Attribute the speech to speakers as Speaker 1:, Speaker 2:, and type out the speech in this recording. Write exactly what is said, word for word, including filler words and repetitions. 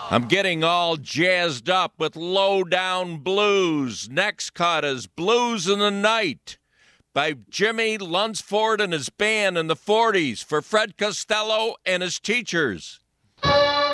Speaker 1: I'm getting all jazzed up with Low Down Blues. Next cut is Blues in the Night by Jimmy Lunsford and his band in the forties for Fred Costello and his teachers.